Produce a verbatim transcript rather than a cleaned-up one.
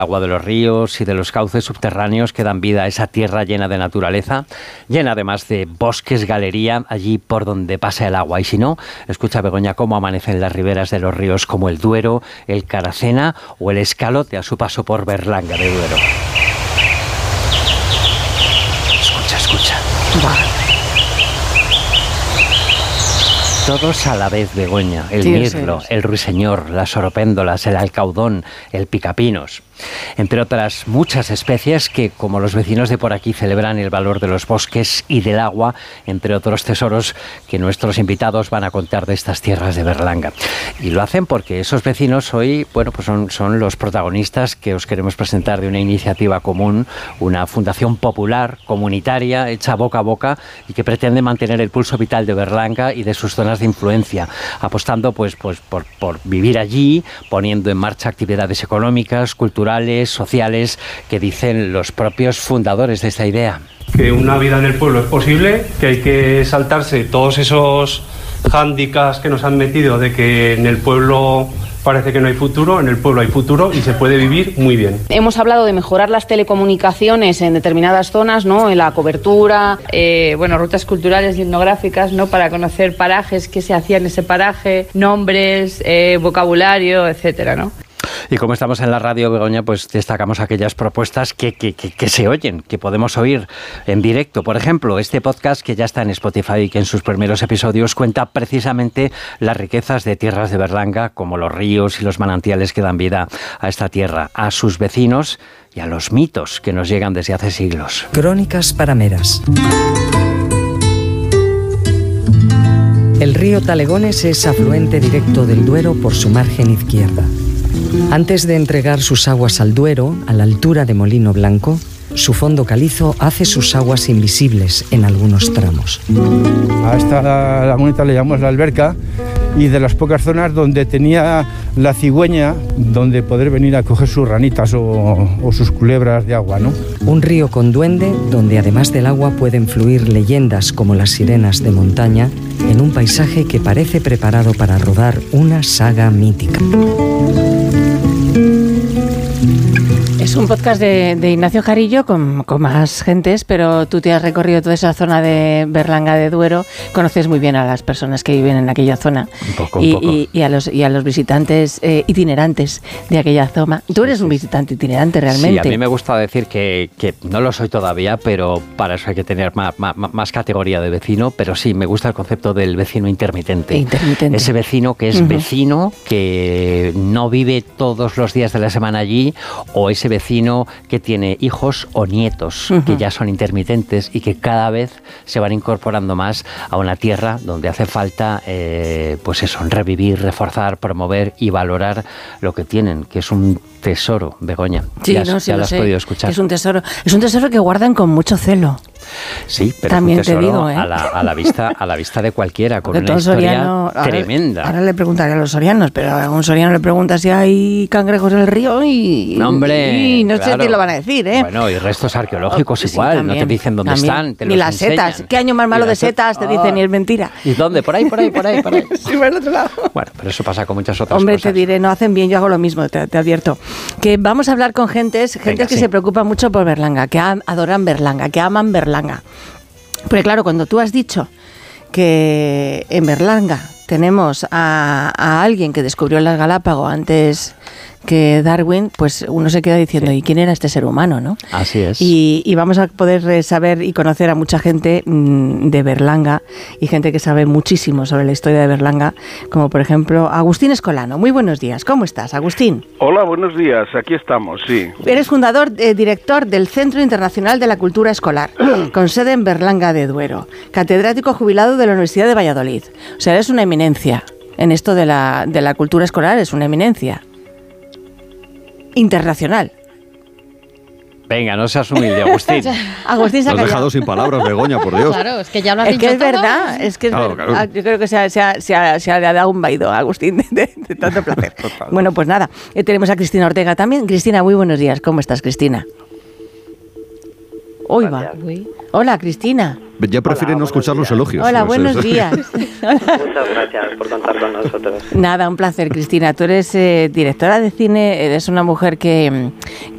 agua de los ríos y de los cauces subterráneos que dan vida a esa tierra llena de naturaleza, llena además de bosques, galería, allí por donde pasa el agua. Y si no, escucha, Begoña, cómo amanecen las riberas de los ríos como el Duero, el Caracena o el Escalote a su paso por Berlanga de Duero. Escucha, escucha. Todos a la vez, Begoña, el sí, mirlo, sí, sí. el ruiseñor, las oropéndolas, el alcaudón, el picapinos, entre otras muchas especies que, como los vecinos de por aquí, celebran el valor de los bosques y del agua, entre otros tesoros que nuestros invitados van a contar de estas tierras de Berlanga. Y lo hacen porque esos vecinos hoy, bueno, pues son, son los protagonistas que os queremos presentar de una iniciativa común, una fundación popular, comunitaria, hecha boca a boca y que pretende mantener el pulso vital de Berlanga y de sus zonas de influencia, apostando pues, pues por, por vivir allí, poniendo en marcha actividades económicas, culturales, sociales, que dicen los propios fundadores de esta idea. Que una vida en el pueblo es posible, que hay que saltarse todos esos hándicaps que nos han metido de que en el pueblo parece que no hay futuro, en el pueblo hay futuro y se puede vivir muy bien. Hemos hablado de mejorar las telecomunicaciones en determinadas zonas, ¿no? En la cobertura, eh, bueno, rutas culturales y etnográficas, ¿no? Para conocer parajes, qué se hacía en ese paraje, nombres, eh, vocabulario, etcétera, ¿no? Y como estamos en la radio, Begoña, pues destacamos aquellas propuestas que, que, que, que se oyen, que podemos oír en directo. Por ejemplo, este podcast que ya está en Spotify y que en sus primeros episodios cuenta precisamente las riquezas de tierras de Berlanga, como los ríos y los manantiales que dan vida a esta tierra, a sus vecinos y a los mitos que nos llegan desde hace siglos. Crónicas parameras. El río Talegones es afluente directo del Duero por su margen izquierda. Antes de entregar sus aguas al Duero, a la altura de Molino Blanco, su fondo calizo hace sus aguas invisibles en algunos tramos. A esta lagunita le llamamos la alberca, y de las pocas zonas donde tenía la cigüeña donde poder venir a coger sus ranitas o, o sus culebras de agua, ¿no? Un río con duende donde además del agua pueden fluir leyendas como las sirenas de montaña en un paisaje que parece preparado para rodar una saga mítica. Es un podcast de, de Ignacio Jarillo con, con más gentes, pero tú te has recorrido toda esa zona de Berlanga de Duero, conoces muy bien a las personas que viven en aquella zona un poco, y, un poco. Y, y, a los, y a los visitantes eh, itinerantes de aquella zona. Tú eres sí, un visitante itinerante realmente. Sí, a mí me gusta decir que, que no lo soy todavía, pero para eso hay que tener más, más, más categoría de vecino, pero sí, me gusta el concepto del vecino intermitente. Intermitente. Ese vecino que es uh-huh. vecino, que no vive todos los días de la semana allí, o ese vecino que tiene hijos o nietos uh-huh. que ya son intermitentes y que cada vez se van incorporando más a una tierra donde hace falta eh, pues eso, revivir, reforzar, promover y valorar lo que tienen, que es un tesoro, Begoña. Sí, ya, no, sí ya lo, lo has sé, podido escuchar. Es un tesoro, es un tesoro que guardan con mucho celo. Sí, pero también es un tesoro te digo, ¿eh? a, la, a, la vista, a la vista de cualquiera, con de una historia soriano, tremenda. Ahora, ahora le preguntaré a los sorianos, pero a un soriano le pregunta si hay cangrejos en el río y no, hombre, y no claro. sé si lo van a decir, ¿eh? Bueno, y restos arqueológicos sí, igual, también, no te dicen dónde también. están, te Ni los las enseñan. setas, ¿qué año más malo de setas? Te dicen, y es mentira. ¿Y dónde? Por ahí, por ahí, por ahí, por ahí. Sí, por el otro lado. Bueno, pero eso pasa con muchas otras Hombre, cosas. Hombre, te diré, no hacen bien, yo hago lo mismo, te, te advierto. Que vamos a hablar con gentes, gentes Venga, que sí. se preocupan mucho por Berlanga, que am, adoran Berlanga, que aman Berlanga. Porque claro, cuando tú has dicho que en Berlanga tenemos a, a alguien que descubrió las Galápagos antes que Darwin, pues uno se queda diciendo, sí. ¿y quién era este ser humano, no? Así es. Y, y vamos a poder saber y conocer a mucha gente mmm, de Berlanga y gente que sabe muchísimo sobre la historia de Berlanga, como por ejemplo Agustín Escolano. Muy buenos días. ¿Cómo estás, Agustín? Hola, buenos días. Aquí estamos, sí. Eres fundador, eh, director del Centro Internacional de la Cultura Escolar, con sede en Berlanga de Duero, catedrático jubilado de la Universidad de Valladolid. O sea, eres una eminencia en esto de la, de la cultura escolar, es una eminencia internacional. Venga, no seas humilde, Agustín. Agustín se ha Lo has dejado sin palabras, Begoña, por Dios. Claro, es que ya lo has es dicho que es todo. verdad, es que es claro, verdad. claro. Yo creo que se ha, se ha, se ha, se ha dado un vaído a Agustín de, de, de tanto placer. Bueno, pues nada, eh, tenemos a Cristina Ortega también. Cristina, muy buenos días. ¿Cómo estás, Cristina? Uy, va. Hola, Cristina. Ya prefieren no escuchar los elogios. Hola, Pues buenos es- días. Muchas gracias por contar con nosotros. Nada, un placer, Cristina. Tú eres eh, directora de cine, eres una mujer que,